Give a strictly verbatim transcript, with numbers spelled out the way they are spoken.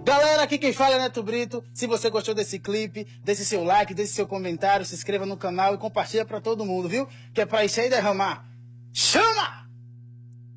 Galera, aqui quem fala é Neto Brito. Se você gostou desse clipe, deixe seu like, deixe seu comentário, se inscreva no canal e compartilha pra todo mundo, viu? Que é pra encher e derramar. Chama!